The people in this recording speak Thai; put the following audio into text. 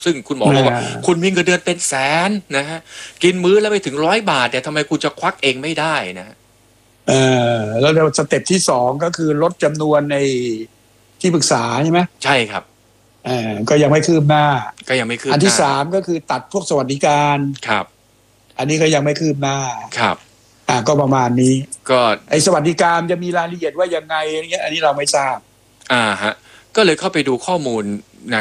ซึ่งคุณหมอบอกว่าคุณมีเงินเดือนเป็นแสนนะฮะกินมื้อแล้วไปถึง100 บาทแต่ทำไมคุณจะควักเองไม่ได้นะแล้วสเต็ปที่2ก็คือลดจำนวนในที่ปรึกษาใช่ไหมใช่ครับก็ยังไม่คืบหน้าอันที่3ก็คือตัดพวกสวัสดิการครับอันนี้ก็ยังไม่คืบหน้าครับก็ประมาณนี้ก็ไอ้สวัสดิการจะมีรายละเอียดว่ายังไงอย่างเงี้ยอันนี้เราไม่ทราบฮะก็เลยเข้าไปดูข้อมูลนะ